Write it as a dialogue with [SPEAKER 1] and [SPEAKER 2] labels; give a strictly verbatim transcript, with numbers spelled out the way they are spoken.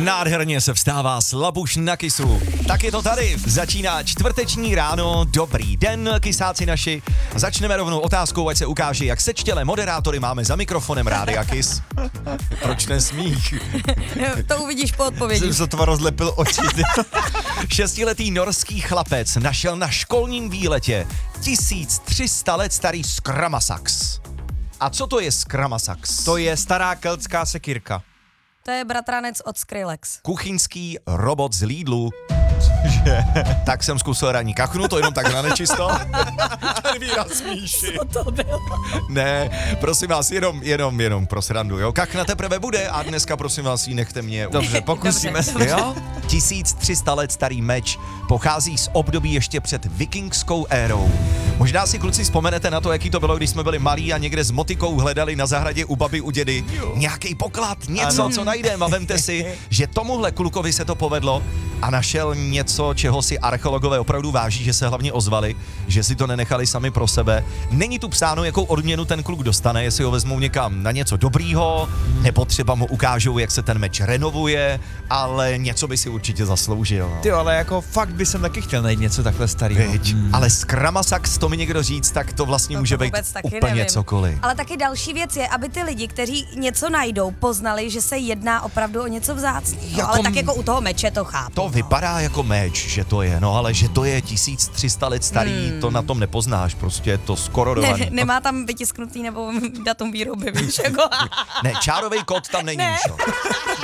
[SPEAKER 1] Nádherně se vstává s Labuš na kysu. Tak je to tady. Začíná čtvrteční ráno. Dobrý den, kysáci naši. Začneme rovnou otázkou, ať se ukáže, jak sečtělé moderátory máme za mikrofonem Rádia Kiss. Proč ten smích?
[SPEAKER 2] To uvidíš po odpovědi.
[SPEAKER 3] Jsem se to rozlepil oči.
[SPEAKER 1] Šestiletý norský chlapec našel na školním výletě tisíc tři sta let starý Skramasax. A co to je Skramasax?
[SPEAKER 3] To je stará keltská sekírka.
[SPEAKER 2] To je bratranec od Skrillex.
[SPEAKER 1] Kuchyňský robot z Lidlu. Tak jsem zkusil ranní kachnu, to jenom tak na nečisto. Ten výraz, Míši.
[SPEAKER 2] Co to bylo?
[SPEAKER 1] Ne, prosím vás, jenom, jenom, jenom pro srandu, jo. Kachna teprve bude a dneska, prosím vás, ji nechte mě.
[SPEAKER 3] Dobře, pokusíme
[SPEAKER 2] Dobře,
[SPEAKER 3] se.
[SPEAKER 2] dobře.
[SPEAKER 1] Jo? tisíc tři sta let starý meč pochází z období ještě před vikingskou érou. Možná si kluci vzpomenete na to, jaký to bylo, když jsme byli malí a někde s motikou hledali na zahradě u baby u dědy nějaký poklad, něco,
[SPEAKER 3] Ano.
[SPEAKER 1] co najdeme. A vemte si, že tomuhle klukovi se to povedlo a našel něco, čeho si archeologové opravdu váží, že se hlavně ozvali, že si to nenechali sami pro sebe. Není tu psáno, jakou odměnu ten kluk dostane, jestli ho vezmou někam na něco dobrýho, nebo třeba mu ukážou, jak se ten meč renovuje, ale něco by si určitě zasloužil. No.
[SPEAKER 3] Ty ale jako fakt by jsem taky chtěl najít něco takhle starého.
[SPEAKER 1] Viď?
[SPEAKER 3] Hmm.
[SPEAKER 1] Ale Skramasax, to mi někdo říct, tak to vlastně
[SPEAKER 2] To
[SPEAKER 1] může
[SPEAKER 2] to
[SPEAKER 1] být
[SPEAKER 2] vůbec taky
[SPEAKER 1] úplně
[SPEAKER 2] nevím.
[SPEAKER 1] cokoliv.
[SPEAKER 2] Ale taky další věc je, aby ty lidi, kteří něco najdou, poznali, že se jedná opravdu o něco vzácného.
[SPEAKER 1] Jako
[SPEAKER 2] Ale tak
[SPEAKER 1] m-
[SPEAKER 2] jako u toho meče to chápu.
[SPEAKER 1] To
[SPEAKER 2] no.
[SPEAKER 1] vypadá jako meč, že to je, no ale že to je tisíc tři sta let starý,
[SPEAKER 2] Hmm.
[SPEAKER 1] to na tom nepoznáš, prostě je to skororovaný.
[SPEAKER 2] Ne, nemá tam vytisknutý nebo datum výroby, víš, jako.
[SPEAKER 1] Ne, čárovej kód tam není,
[SPEAKER 2] Ne.
[SPEAKER 1] Míšo.